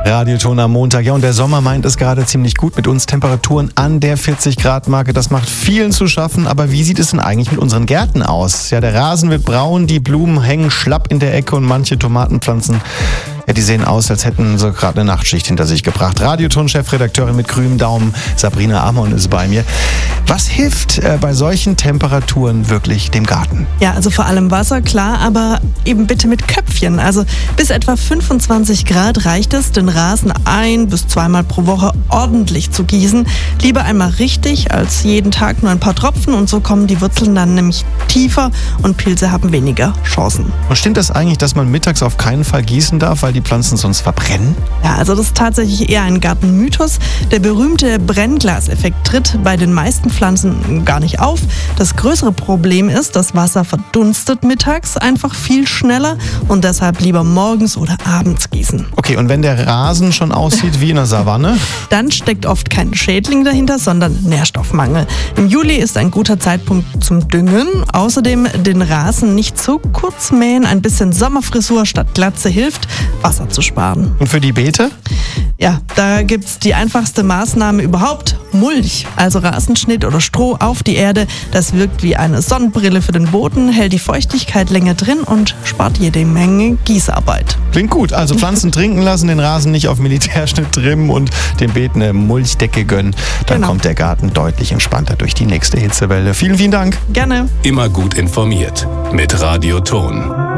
Radioton am Montag. Ja, und der Sommer meint es gerade ziemlich gut mit uns. Temperaturen an der 40-Grad-Marke. Das macht vielen zu schaffen. Aber wie sieht es denn eigentlich mit unseren Gärten aus? Ja, der Rasen wird braun, die Blumen hängen schlapp in der Ecke und manche Tomatenpflanzen, ja, die sehen aus, als hätten sie gerade eine Nachtschicht hinter sich gebracht. Radioton-Chefredakteurin mit grünem Daumen, Sabrina Amon, ist bei mir. Was hilft bei solchen Temperaturen wirklich dem Garten? Ja, also vor allem Wasser, klar, aber eben bitte mit Köpfchen. Also bis etwa 25 Grad reicht es, den Rasen 1- bis 2-mal pro Woche ordentlich zu gießen. Lieber einmal richtig, als jeden Tag nur ein paar Tropfen, und so kommen die Wurzeln dann nämlich tiefer und Pilze haben weniger Chancen. Und stimmt das eigentlich, dass man mittags auf keinen Fall gießen darf, weil die Pflanzen sonst verbrennen? Ja, also das ist tatsächlich eher ein Gartenmythos. Der berühmte Brennglaseffekt tritt bei den meisten Pflanzen gar nicht auf. Das größere Problem ist, das Wasser verdunstet mittags einfach viel schneller und deshalb lieber morgens oder abends gießen. Okay, und wenn der Rasen schon aussieht wie in der Savanne? Dann steckt oft kein Schädling dahinter, sondern Nährstoffmangel. Im Juli ist ein guter Zeitpunkt zum Düngen. Außerdem den Rasen nicht so kurz mähen. Ein bisschen Sommerfrisur statt Glatze hilft, Wasser zu sparen. Und für die Beete? Ja, da gibt's die einfachste Maßnahme überhaupt: Mulch, also Rasenschnitt oder Stroh auf die Erde. Das wirkt wie eine Sonnenbrille für den Boden, hält die Feuchtigkeit länger drin und spart jede Menge Gießarbeit. Klingt gut. Also Pflanzen trinken lassen, den Rasen nicht auf Militärschnitt trimmen und den Beeten eine Mulchdecke gönnen. Dann kommt der Garten deutlich entspannter durch die nächste Hitzewelle. Vielen, vielen Dank. Gerne. Immer gut informiert mit Radioton.